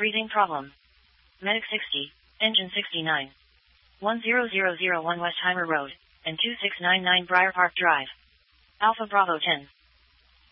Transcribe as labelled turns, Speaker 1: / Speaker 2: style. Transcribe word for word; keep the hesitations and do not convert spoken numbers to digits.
Speaker 1: Freezing problem. Medic sixty, engine sixty-nine. one zero zero zero one Westheimer Road, and two six nine nine Briar Park Drive. Alpha Bravo ten.